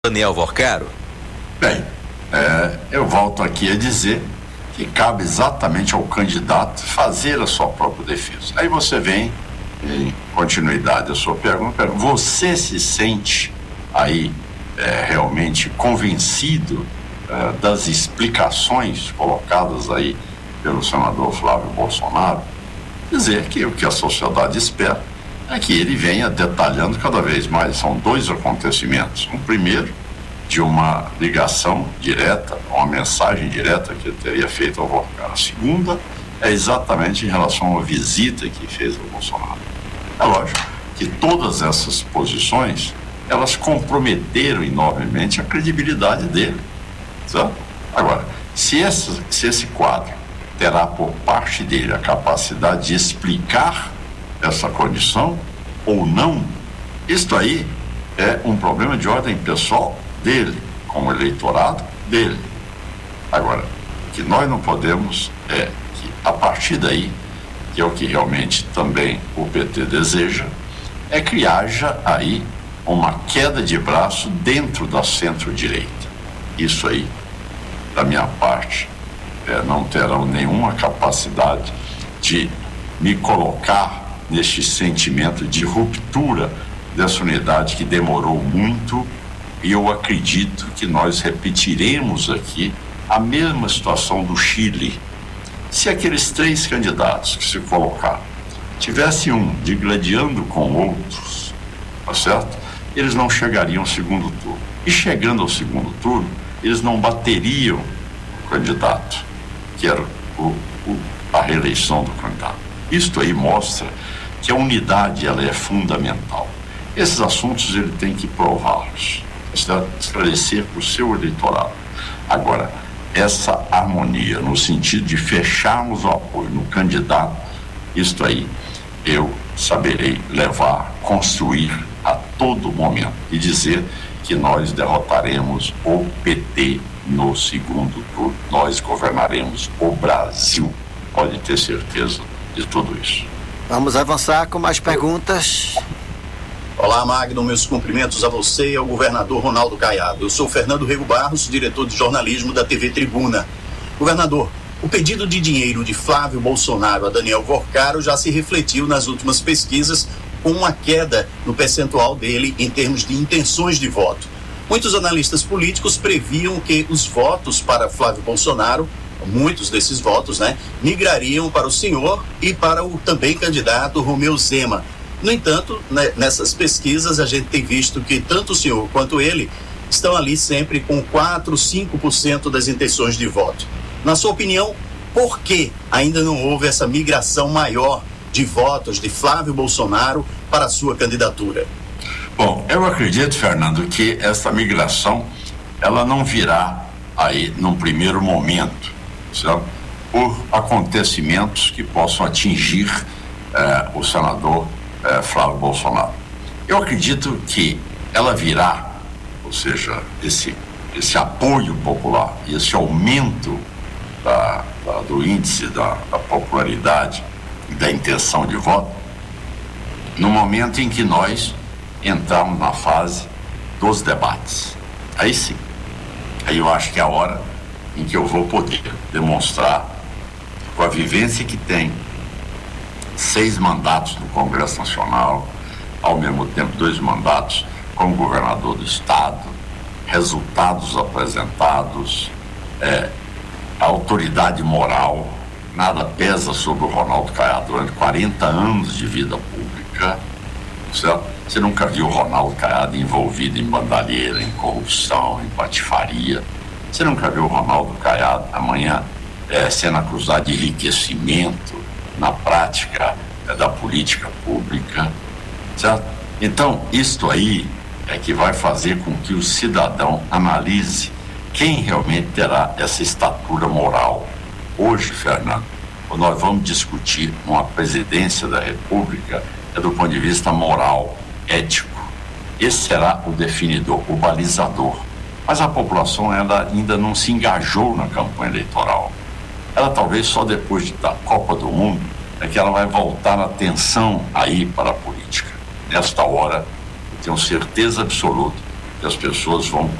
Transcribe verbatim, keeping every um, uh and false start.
Daniel Vorcaro? Bem, é, eu volto aqui a dizer que cabe exatamente ao candidato fazer a sua própria defesa. Aí você vem, em continuidade à sua pergunta, você se sente aí é, realmente convencido é, das explicações colocadas aí pelo senador Flávio Bolsonaro? Dizer que o que a sociedade espera é que ele venha detalhando cada vez mais. São dois acontecimentos. Um primeiro, de uma ligação direta, uma mensagem direta que ele teria feito ao Vorcaro. A segunda é exatamente em relação à visita que fez ao Bolsonaro. É lógico que todas essas posições, elas comprometeram enormemente a credibilidade dele. Sabe? Agora, se esse, se esse quadro terá por parte dele a capacidade de explicar essa condição ou não, isto aí é um problema de ordem pessoal dele, com o eleitorado dele. Agora, o que nós não podemos é que, a partir daí, que é o que realmente também o P T deseja, é que haja aí uma queda de braço dentro da centro-direita. Isso aí, da minha parte, é, não terão nenhuma capacidade de me colocar neste sentimento de ruptura dessa unidade que demorou muito, e eu acredito que nós repetiremos aqui a mesma situação do Chile. Se aqueles três candidatos que se colocaram tivessem um digladiando com outros, tá certo? Eles não chegariam ao segundo turno. E chegando ao segundo turno, eles não bateriam o candidato, que era o, o, a reeleição do candidato. Isto aí mostra que a unidade ela é fundamental. Esses assuntos ele tem que prová-los, esclarecer para o seu eleitorado. Agora, essa harmonia no sentido de fecharmos o apoio no candidato, isto aí eu saberei levar, construir a todo momento e dizer que nós derrotaremos o P T no segundo turno. Nós governaremos o Brasil. Pode ter certeza de tudo isso. Vamos avançar com mais perguntas. Olá, Magno, meus cumprimentos a você e ao governador Ronaldo Caiado. Eu sou Fernando Rego Barros, diretor de jornalismo da T V Tribuna. Governador, o pedido de dinheiro de Flávio Bolsonaro a Daniel Vorcaro já se refletiu nas últimas pesquisas com uma queda no percentual dele em termos de intenções de voto. Muitos analistas políticos previam que os votos para Flávio Bolsonaro, muitos desses votos, né, migrariam para o senhor e para o também candidato Romeu Zema. No entanto, né, nessas pesquisas a gente tem visto que tanto o senhor quanto ele estão ali sempre com quatro, cinco por cento das intenções de voto. Na sua opinião, por que ainda não houve essa migração maior de votos de Flávio Bolsonaro para a sua candidatura? Bom, eu acredito, Fernando, que essa migração ela não virá aí num primeiro momento, certo? Por acontecimentos que possam atingir eh, o senador eh, Flávio Bolsonaro. Eu acredito que ela virá, ou seja, esse, esse apoio popular e esse aumento da, da, do índice da, da popularidade e da intenção de voto, no momento em que nós entramos na fase dos debates. Aí sim, aí eu acho que é a hora em que eu vou poder demonstrar, com a vivência que tem, seis mandatos no Congresso Nacional, ao mesmo tempo dois mandatos como governador do estado, resultados apresentados, é, a autoridade moral, nada pesa sobre o Ronaldo Caiado durante quarenta anos de vida pública, certo? Você nunca viu o Ronaldo Caiado envolvido em bandalheira, em corrupção, em patifaria. Você nunca viu o Ronaldo Caiado amanhã é, sendo acusado de enriquecimento na prática é, da política pública, certo? Então, isto aí é que vai fazer com que o cidadão analise quem realmente terá essa estatura moral. Hoje, Fernando, nós vamos discutir uma presidência da República é do ponto de vista moral, ético. Esse será o definidor, o balizador. Mas a população ela ainda não se engajou na campanha eleitoral. Ela talvez só depois da Copa do Mundo é que ela vai voltar a atenção aí para a política. Nesta hora, eu tenho certeza absoluta que as pessoas vão